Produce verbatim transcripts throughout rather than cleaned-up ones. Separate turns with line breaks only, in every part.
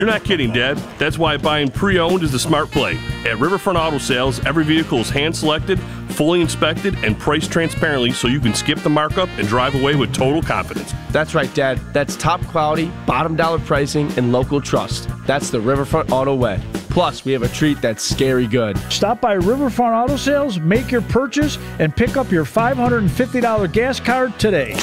You're not kidding, Dad. That's why buying pre-owned is the smart play. At Riverfront Auto Sales, every vehicle is hand-selected, fully inspected, and priced transparently so you can skip the markup and drive away with total confidence.
That's right, Dad. That's top quality, bottom dollar pricing, and local trust. That's the Riverfront Auto way. Plus, we have a treat that's scary good.
Stop by Riverfront Auto Sales, make your purchase, and pick up your five hundred fifty dollars gas card today.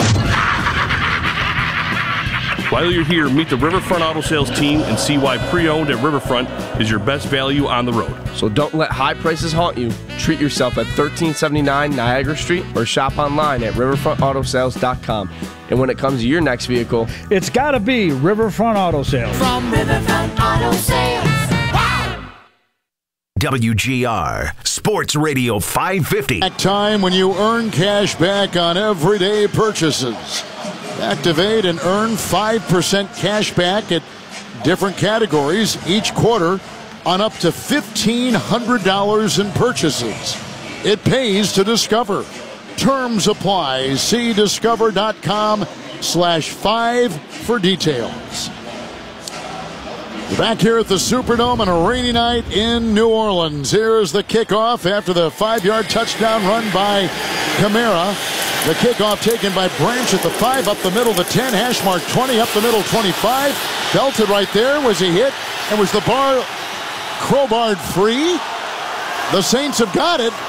While you're here, meet the Riverfront Auto Sales team and see why pre-owned at Riverfront is your best value on the road.
So don't let high prices haunt you. Treat yourself at thirteen seventy-nine Niagara Street or shop online at riverfront auto sales dot com. And when it comes to your next vehicle,
it's got to be Riverfront Auto Sales.
From Riverfront Auto Sales. Wow!
W G R Sports Radio five fifty.
Time when you earn cash back on everyday purchases. Activate and earn five percent cash back at different categories each quarter on up to fifteen hundred dollars in purchases. It pays to Discover. Terms apply. See discover.com slash five for details. We're back here at the Superdome on a rainy night in New Orleans. Here's the kickoff after the five-yard touchdown run by Kamara. The kickoff taken by Branch at the five, up the middle, the ten, hash mark twenty, up the middle, twenty-five. Belted right there. Was he hit? And was the bar crowbarred free? The Saints have got it.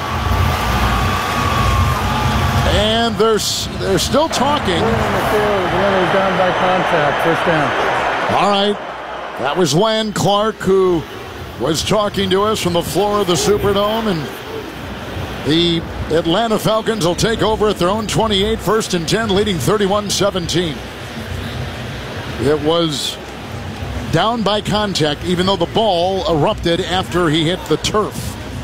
And they're, they're still talking.
Down by contact, first down.
All right. That was Lan Clark, who was talking to us from the floor of the Superdome, and the Atlanta Falcons will take over at their own twenty-eight, first and ten, leading thirty-one seventeen. It was down by contact, even though the ball erupted after he hit the turf.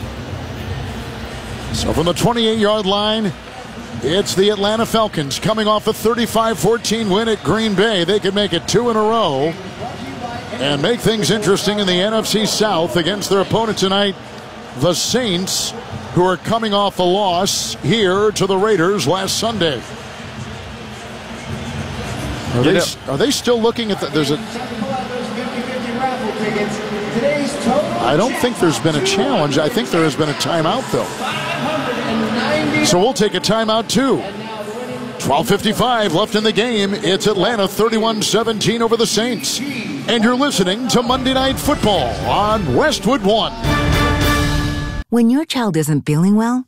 So from the twenty-eight-yard line, it's the Atlanta Falcons coming off a thirty-five fourteen win at Green Bay. They could make it two in a row and make things interesting in the N F C South against their opponent tonight, the Saints, who are coming off a loss here to the Raiders last Sunday. Are, they, are they still looking at the, there's a I don't think there's been a challenge. I think there has been a timeout, though. So we'll take a timeout, too. twelve fifty-five left in the game. It's Atlanta thirty-one seventeen over the Saints. And you're listening to Monday Night Football on Westwood One.
When your child isn't feeling well,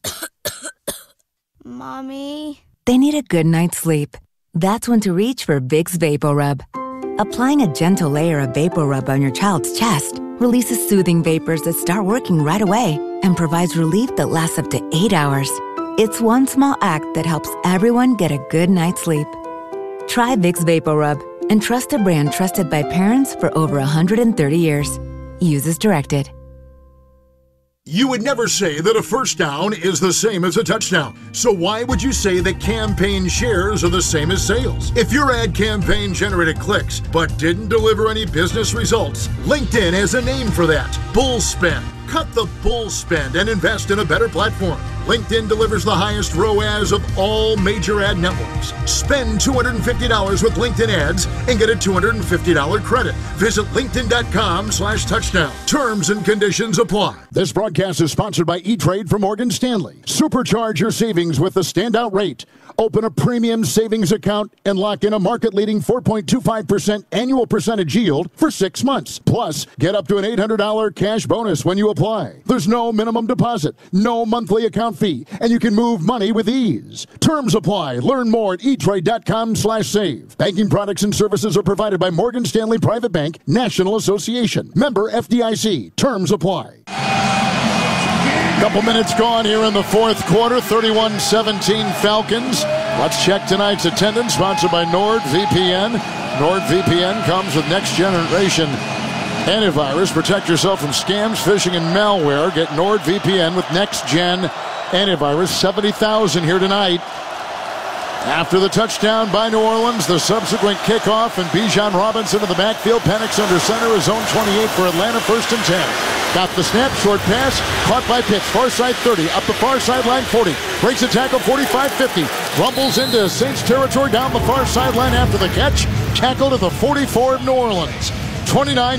Mommy,
they need a good night's sleep. That's when to reach for Vicks VapoRub. Applying a gentle layer of VapoRub on your child's chest releases soothing vapors that start working right away and provides relief that lasts up to eight hours. It's one small act that helps everyone get a good night's sleep. Try Vicks VapoRub and trust a brand trusted by parents for over one hundred thirty years. Use as directed.
You would never say that a first down is the same as a touchdown. So why would you say that campaign shares are the same as sales? If your ad campaign generated clicks but didn't deliver any business results, LinkedIn has a name for that. Bull spend. Cut the bull spend and invest in a better platform. LinkedIn delivers the highest R O A S of all major ad networks. Spend two hundred fifty dollars with LinkedIn ads and get a two hundred fifty dollars credit. Visit linkedin.com slash touchdown. Terms and conditions apply. This broadcast is sponsored by E-Trade from Morgan Stanley. Supercharge your savings with the standout rate. Open a premium savings account and lock in a market-leading four point two five percent annual percentage yield for six months. Plus, get up to an eight hundred dollars cash bonus when you apply. There's no minimum deposit, no monthly account fee, and you can move money with ease. Terms apply. Learn more at etrade.com slash save. Banking products and services are provided by Morgan Stanley Private Bank, National Association. Member F D I C. Terms apply. Couple minutes gone here in the fourth quarter. thirty-one seventeen Falcons. Let's check tonight's attendance, sponsored by NordVPN. NordVPN comes with next generation antivirus. Protect yourself from scams, phishing, and malware. Get NordVPN with next gen antivirus. seventy thousand here tonight. After the touchdown by New Orleans, the subsequent kickoff, and Bijan Robinson in the backfield. Penix under center, his zone twenty-eight for Atlanta, first and ten. Got the snap, short pass, caught by Pitts, far side thirty, up the far sideline forty, breaks a tackle forty-five fifty, rumbles into Saints territory down the far sideline after the catch, tackled at the forty-four of New Orleans. twenty-nine